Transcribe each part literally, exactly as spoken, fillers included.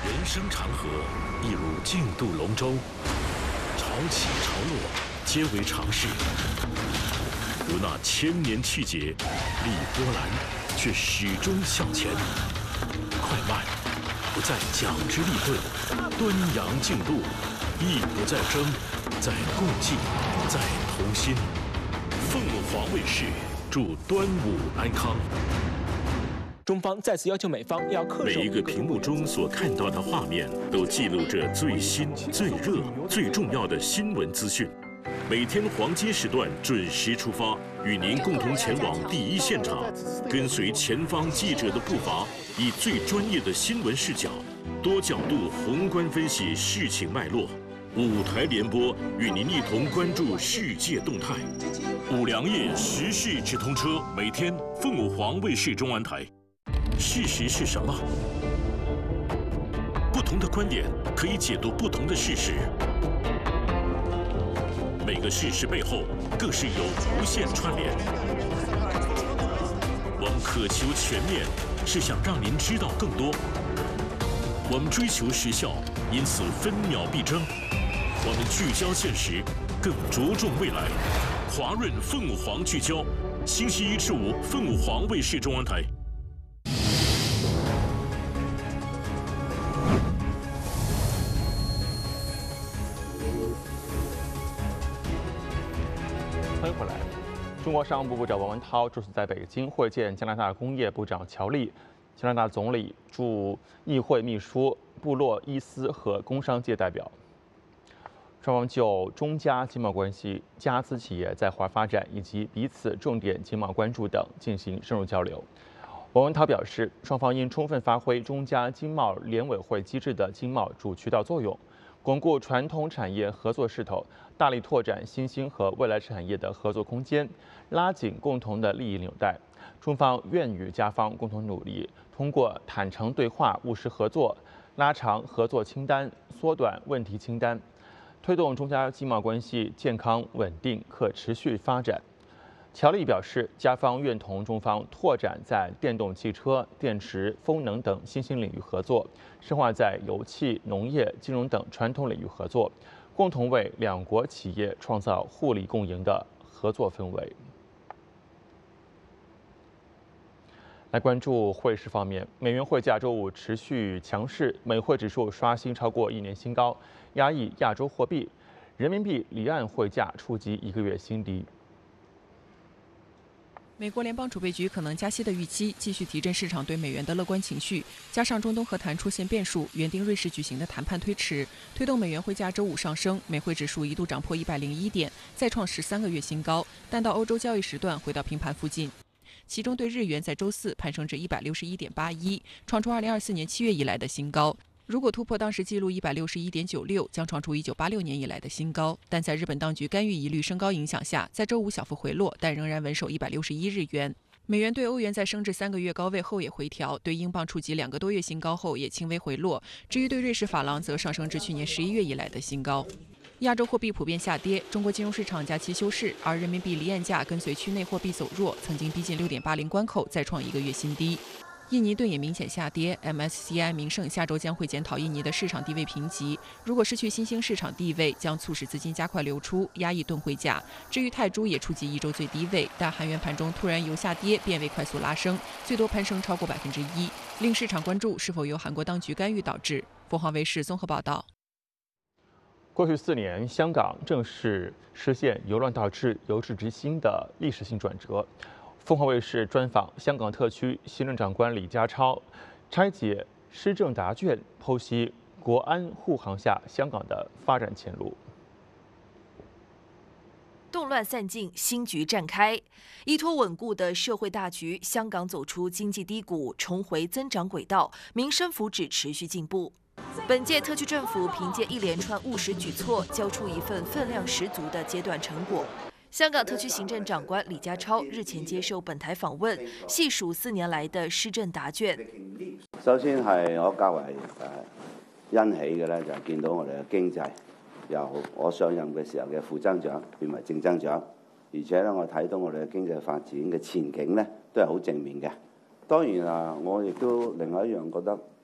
人生长河亦如竞渡龙舟，潮起潮落皆为常事。如那千年气节，历波澜，却始终向前。快慢不再讲之立顿，端阳竞渡，亦不在争，在共济，在同心。凤凰卫视祝端午安康。 中方再次要求美方要恪守每一个屏幕中所看到的画面，都记录着最新、最热、最重要的新闻资讯。每天黄金时段准时出发，与您共同前往第一现场，跟随前方记者的步伐，以最专业的新闻视角，多角度宏观分析事情脉络。五台联播与您一同关注世界动态。五粮液时事直通车，每天凤凰卫视中安台。事实是什么？不同的观点可以解读不同的事实。每个事实背后，更是有无限串联。我们渴求全面，是想让您知道更多。我们追求时效，因此分秒必争。我们聚焦现实，更着重未来。华润凤凰聚焦，星期一至五凤凰卫视中安台。 欢迎回来。中国商务部部长王文涛这次在北京会见加拿大工业部长乔利、加拿大总理驻议会秘书布洛伊斯和工商界代表。双方就中加经贸关系、加资企业在华发展以及彼此重点经贸关注等进行深入交流。王文涛表示，双方应充分发挥中加经贸联委会机制的经贸主渠道作用，巩固传统产业合作势头，大力拓展新兴和未来产业的合作空间，拉紧共同的利益纽带。中方愿与加方共同努力，通过坦诚对话、务实合作，拉长合作清单，缩短问题清单，推动中加经贸关系健康、稳定、可持续发展。乔利表示，加方愿同中方拓展在电动汽车、电池、风能等新兴领域合作，深化在油气、农业、金融等传统领域合作，共同为两国企业创造互利共赢的合作氛围。来关注汇市方面，美元汇价周五持续强势，美汇指数刷新超过一年新高，压抑亚洲货币。人民币离岸汇价触及一个月新低。 美国联邦储备局可能加息的预期继续提振市场对美元的乐观情绪，加上中东和谈出现变数，原定瑞士举行的谈判推迟，推动美元汇价周五上升，美汇指数一度涨破一百零一点，再创十三个月新高，但到欧洲交易时段回到平盘附近。其中对日元在周四攀升至一百六十一点八一，创出二零二四年七月以来的新高。如果突破当时记录一百六十一点九六，将创出一九八六年以来的新高。但在日本当局干预疑虑升高影响下，在周五小幅回落，但仍然稳守一百六十一日元。美元对欧元在升至三个月高位后也回调，对英镑触及两个多月新高后也轻微回落。至于对瑞士法郎，则上升至去年十一月以来的新高。亚洲货币普遍下跌，中国金融市场假期休市，而人民币离岸价跟随区内货币走弱，曾经逼近六点八零关口，再创一个月新低。印尼盾也明显下跌 ，M S C I 名胜下周将会检讨印尼的市场地位评级，如果失去新兴市场地位，将促使资金加快流出，压抑盾汇价。至于泰铢也触及一周最低位，但韩元盘中突然由下跌变为快速拉升，最多攀升超过百分之一，令市场关注是否由韩国当局干预导致。凤凰卫视综合报道。 过去四年，香港正式实现由乱到治、由治及兴的历史性转折。凤凰卫视专访香港特区行政长官李家超，拆解施政答卷，剖析国安护航下香港的发展前路。 动乱散尽，新局展开。依托稳固的社会大局，香港走出经济低谷，重回增长轨道，民生福祉持续进步。本届特区政府凭借一连串务实举措，交出一份分量十足的阶段成果。香港特区行政長官李家超日前接受本台訪問，細數四年來的施政答卷。 首先係我較為誒欣喜嘅咧，就係見到我哋嘅經濟由我上任嘅時候嘅負增長變為正增長，而且咧我睇到我哋嘅經濟發展嘅前景咧都係好正面嘅。當然啊，我亦都另外一樣覺得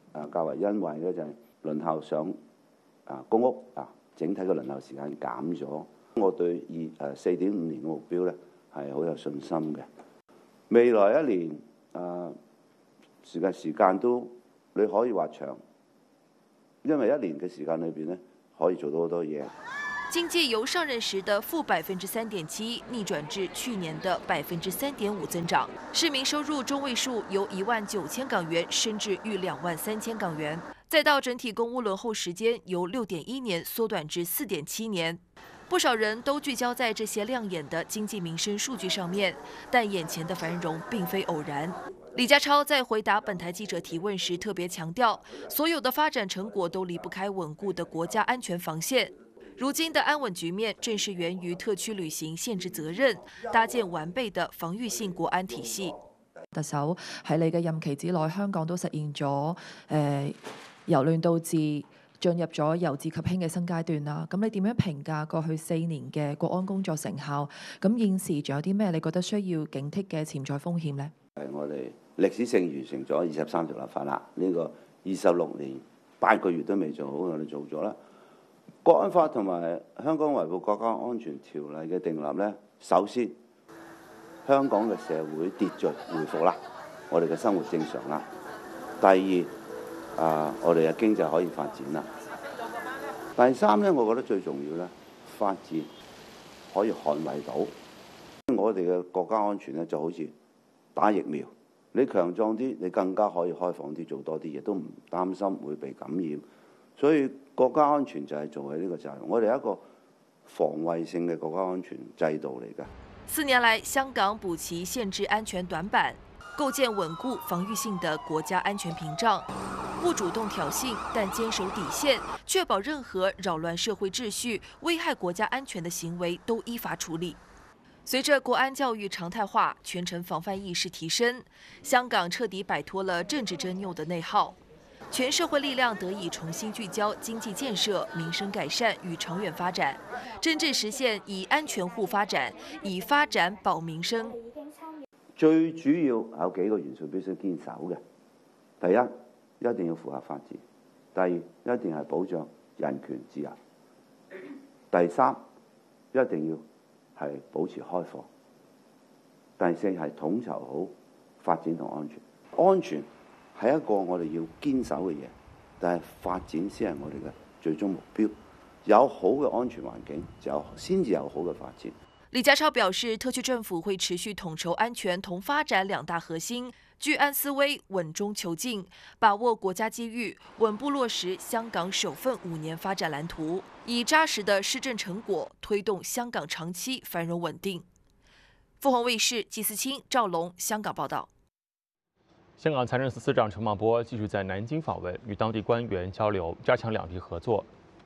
啊較為欣慰嘅就係輪候上啊公屋啊，整體嘅輪候時間減咗。我對二誒四點五年嘅目標咧係好有信心嘅。未來一年啊時間時間都你可以話長，因為一年嘅時間裏邊咧可以做到好多嘢。 經濟由上任時的負百分之三點七逆轉至去年的百分之三點五增長，市民收入中位數由一萬九千港元升至逾兩萬三千港元，再到整體公屋輪候時間由六點一年縮短至四點七年。不少人都聚焦在這些亮眼的經濟民生數據上面，但眼前的繁榮並非偶然。李家超在回答本台記者提問時特別強調，所有的發展成果都離不開穩固的國家安全防線。如今的安穩局面，正是源於特區履行憲制責任，搭建完備的防禦性國安體系。 特首喺你嘅任期之內，香港都實現咗誒由亂到治，進入咗由治及興嘅新階段啦。咁你點樣評價過去四年嘅國安工作成效？咁現時仲有啲咩你覺得需要警惕嘅潛在風險呢？ 係我哋歷史性完成咗二十三條立法啦，呢、這個二十六年八個月都未做好，我哋做咗啦。國安法同埋香港維護國家安全條例嘅訂立咧，首先香港嘅社會秩序恢復啦，我哋嘅生活正常啦。第二啊，我哋嘅經濟可以發展啦。第三咧，我覺得最重要咧，法治可以捍衛到我哋嘅國家安全咧，就好似打疫苗，你強壯啲，你更加可以開放啲，做多啲嘢，都唔擔心會被感染。所以國家安全就係做喺呢個責任，我哋一個防衛性嘅國家安全制度嚟㗎。 四年來，香港補齊憲制安全短板，構建穩固防禦性的國家安全屏障，不主動挑釁，但堅守底線，確保任何擾亂社會秩序、危害國家安全的行為都依法處理。隨着國安教育常態化，全城防範意識提升，香港徹底擺脫了政治爭拗的內耗。全社會力量得以重新聚焦經濟建設、民生改善與長遠發展，真正實現以安全護發展，以發展保民生。 最主要有幾個元素必須堅守嘅，第一一定要符合法治，第二一定係保障人權自由，第三一定要係保持開放，第四係統籌好發展同安全。安全係一個我哋要堅守嘅嘢，但係發展先係我哋嘅最終目標。有好嘅安全環境，就先至有好嘅發展。 李家超表示，特區政府會持續統籌安全同發展兩大核心，居安思危，穩中求進，把握國家機遇，穩步落實香港首份五年發展藍圖，以紮實的施政成果推動香港長期繁榮穩定。鳳凰衛視紀思清、趙龍香港報道。 香港財政司司長陳茂波繼續在南京訪問，與當地官員交流，加強兩地合作。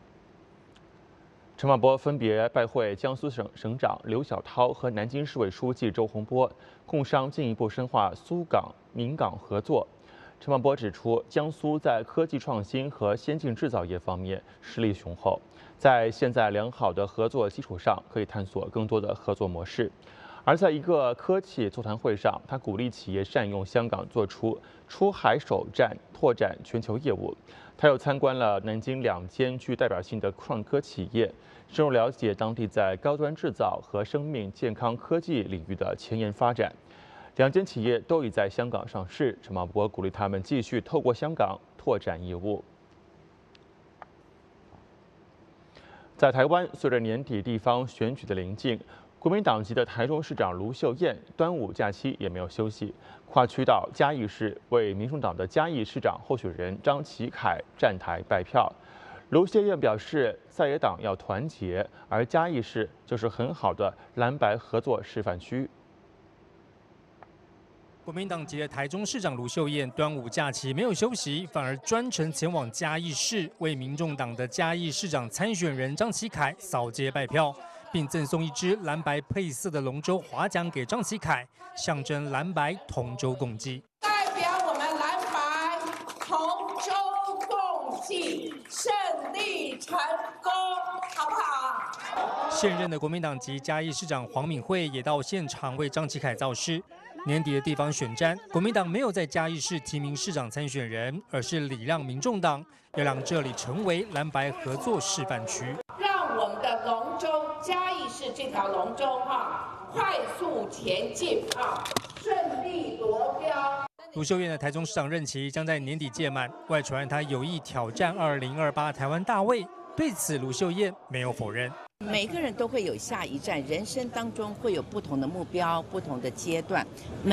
陳茂波分別拜會江蘇省省長劉小濤和南京市委書記周洪波，共商進一步深化蘇港闽港合作。陳茂波指出，江蘇在科技創新和先進製造業方面實力雄厚，在現在良好的合作基礎上，可以探索更多的合作模式。而在一個科技座談會上，他鼓勵企業善用香港做出出海首站，拓展全球業務。他又參觀了南京兩間具代表性的創科企業，深入了解當地在高端製造和生命健康科技領域的前沿發展。兩間企業都已在香港上市，陳茂波鼓勵他們繼續透過香港拓展業務。在台灣，隨着年底地方選舉的臨近，國民黨籍的台中市長盧秀燕端午假期也沒有休息，跨區到嘉義市為民眾黨的嘉義市長候選人張啟凱站台拜票。盧秀燕表示，在野黨要團結，而嘉義市就是很好的藍白合作示範區。 國民黨籍的台中市長盧秀燕端午假期沒有休息，反而專程前往嘉義市為民眾黨的嘉義市長參選人張啟凱掃街拜票，並贈送一支藍白配色的龍舟划槳給張啟凱，象徵藍白同舟共濟。 代表我們藍白同舟共濟，勝利成功，好不好？ 现任的国民党籍嘉义市长黄敏惠也到现场为张启凯造势。年底的地方选战，国民党没有在嘉义市提名市长参选人，而是礼让民众党，要让这里成为蓝白合作示范区。 让我们的龙舟嘉义市这条龙舟哈，快速前进啊，顺利夺标。 卢秀燕的台中市长任期将在年底届满，外传她有意挑战二零二八台湾大位。对此，卢秀燕没有否认。 每个人都会有下一站，人生当中会有不同的目标、不同的阶段。每